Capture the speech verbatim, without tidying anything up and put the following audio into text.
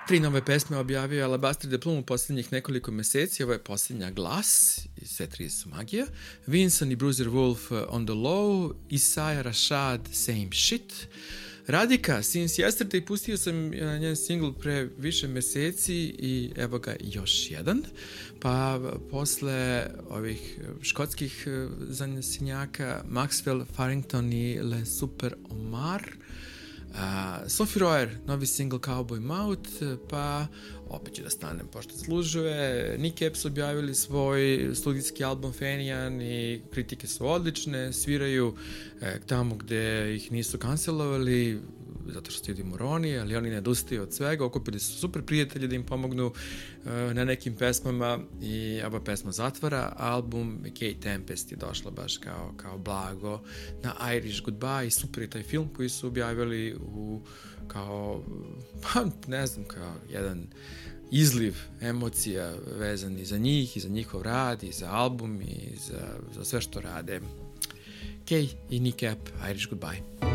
tri nove pesme objavio Alabaster Diplom u posljednjih nekoliko meseci. Ovo je posljednja Glas, i sve tri su magija. Vinson i Bruiser Wolf On the Low, Isaiah Rashad Same Shit. Radika, Since Yesterday, pustio sam njen single pre više meseci i evo ga još jedan. Pa posle ovih škotskih zanjesenjaka Maxwell, Farrington i Le Super Omar. Uh, Sophie Royer, novi single Cowboy Mouth, pa opet ću da stanem pošto služuje. Nick Cave su objavili svoj studijski album Fenian i kritike su odlične, sviraju eh, tamo gde ih nisu kancelovali zato što stidi moroni, ali oni ne odustaju od svega, okupili su super prijatelji da im pomognu eh, na nekim pesmama i ova pesma zatvara album. Kate Tempest je došla baš kao, kao blago na Irish Goodbye i super je taj film koji su objavili u kao, pa ne znam, kao jedan izliv emocija vezan i za njih i za njihov rad i za album i za, za sve što rade. Kay i Nick Cave, Irish Goodbye.